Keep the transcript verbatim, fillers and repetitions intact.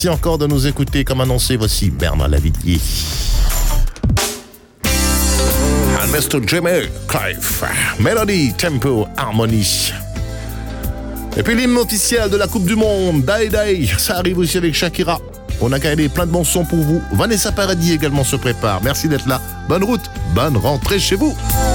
Merci encore de nous écouter. Comme annoncé, voici Bernard Lavilliers. And mister Jimmy Clive. Melody, tempo, harmonie. Et puis l'hymne officiel de la Coupe du Monde, Die Die, ça arrive aussi avec Shakira. On a calé plein de bons sons pour vous. Vanessa Paradis également se prépare. Merci d'être là. Bonne route, bonne rentrée chez vous.